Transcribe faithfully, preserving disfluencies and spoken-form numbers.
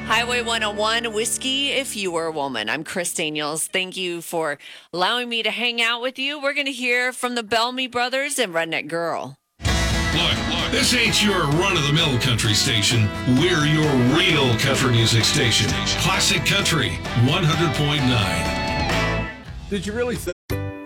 Highway one oh one, Whiskey If You Were a Woman. I'm Chris Daniels. Thank you for allowing me to hang out with you. We're going to hear from the Bellamy Brothers and Redneck Girl. Look, look, this ain't your run-of-the-mill country station. We're your real country music station. Classic Country, one hundred point nine. Did you really say